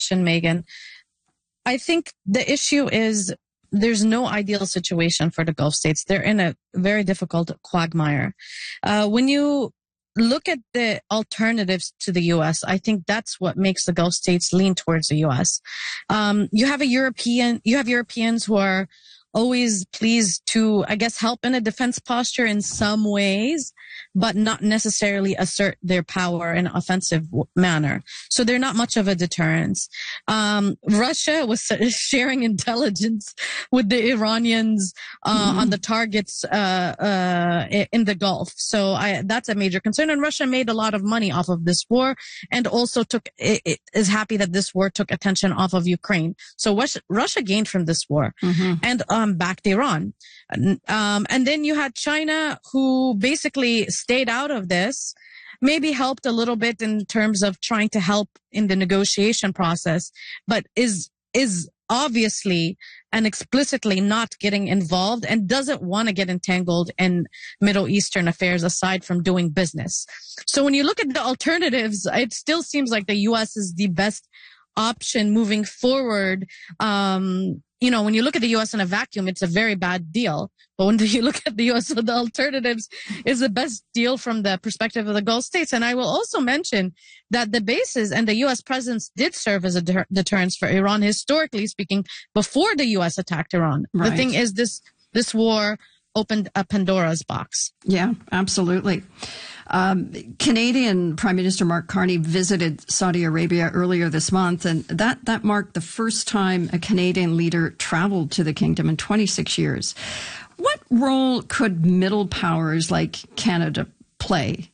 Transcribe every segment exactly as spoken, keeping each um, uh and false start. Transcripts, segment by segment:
question, Megan. I think the issue is there's no ideal situation for the Gulf states. They're in a very difficult quagmire. Uh, when you look at the alternatives to the U S, I think that's what makes the Gulf states lean towards the U S. Um, you have a European, you have Europeans who are always pleased to, I guess, help in a defense posture in some ways, but not necessarily assert their power in an offensive manner. So they're not much of a deterrence. Um, Russia was sharing intelligence with the Iranians uh, mm-hmm. on the targets uh, uh, in the Gulf. So I, that's a major concern. And Russia made a lot of money off of this war, and also took it, it is happy that this war took attention off of Ukraine. So Russia, Russia gained from this war, mm-hmm. and um, backed Iran. Um, and then you had China, who basically stayed out of this, maybe helped a little bit in terms of trying to help in the negotiation process, but is is obviously and explicitly not getting involved and doesn't want to get entangled in Middle Eastern affairs aside from doing business. So when you look at the alternatives, it still seems like the U S is the best option moving forward. Um, you know, when you look at the U S in a vacuum, it's a very bad deal. But when you look at the U S with the alternatives, is the best deal from the perspective of the Gulf states. And I will also mention that the bases and the U S presence did serve as a deter- deterrence for Iran, historically speaking, before the U S attacked Iran. Right. The thing is, this this war opened a Pandora's box. Yeah, absolutely. Um, Canadian Prime Minister Mark Carney visited Saudi Arabia earlier this month, and that, that marked the first time a Canadian leader traveled to the kingdom in twenty-six years. What role could middle powers like Canada play?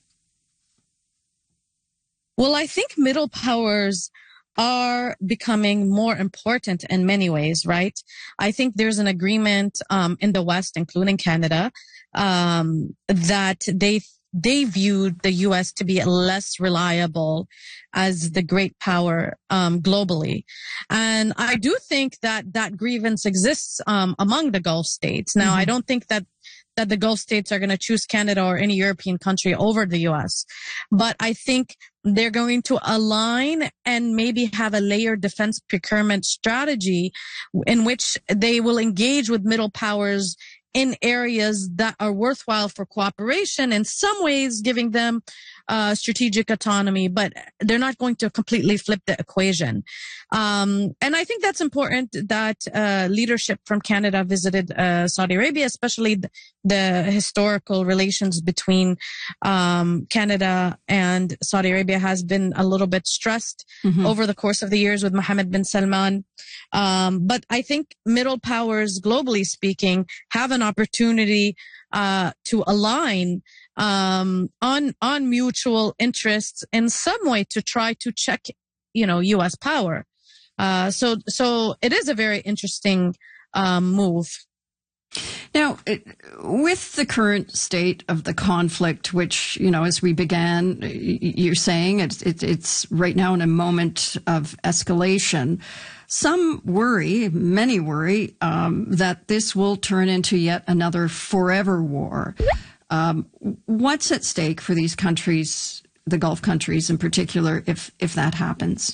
Well, I think middle powers are becoming more important in many ways, right? I think there's an agreement um, in the West, including Canada, um, that they they viewed the U S to be less reliable as the great power um, globally. And I do think that that grievance exists um, among the Gulf states. Now, mm-hmm. I don't think that that the Gulf states are going to choose Canada or any European country over the U S. But I think they're going to align and maybe have a layered defense procurement strategy in which they will engage with middle powers in areas that are worthwhile for cooperation, in some ways giving them uh, strategic autonomy, but they're not going to completely flip the equation. Um, and I think that's important that uh, leadership from Canada visited uh, Saudi Arabia, especially the, the historical relations between um, Canada and Saudi Arabia has been a little bit stressed mm-hmm. over the course of the years with Mohammed bin Salman. Um, but I think middle powers, globally speaking, have an opportunity uh, to align um, on on mutual interests in some way to try to check, you know, U S power. Uh, so so it is a very interesting um, move. Now, with the current state of the conflict, which, you know, as we began, you're saying it's, it's right now in a moment of escalation. Some worry, many worry, um, that this will turn into yet another forever war. Um, what's at stake for these countries, the Gulf countries in particular, if if that happens?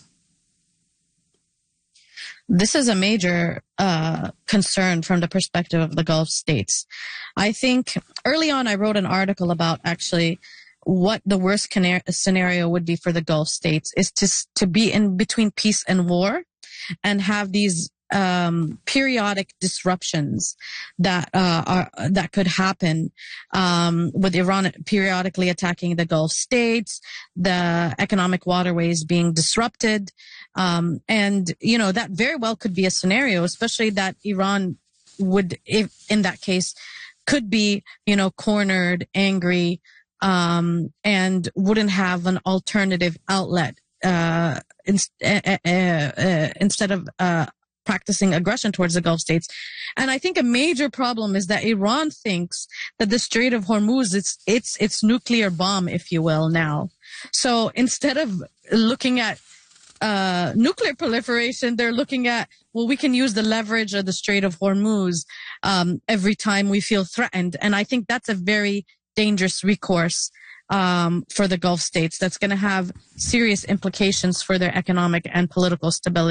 This is a major uh, concern from the perspective of the Gulf states. I think early on I wrote an article about actually what the worst scenario would be for the Gulf states is to to be in between peace and war and have these um, periodic disruptions that uh, are that could happen um, with Iran periodically attacking the Gulf states, the economic waterways being disrupted, um, and you know that very well could be a scenario, especially that Iran would, if in that case, could be you know cornered, angry, um, and wouldn't have an alternative outlet uh, in, uh, uh, uh, instead of uh, practicing aggression towards the Gulf states. And I think a major problem is that Iran thinks that the Strait of Hormuz, it's, it's, it's nuclear bomb, if you will, now. So instead of looking at uh, nuclear proliferation, they're looking at, well, we can use the leverage of the Strait of Hormuz um, every time we feel threatened. And I think that's a very dangerous recourse um, for the Gulf states that's going to have serious implications for their economic and political stability.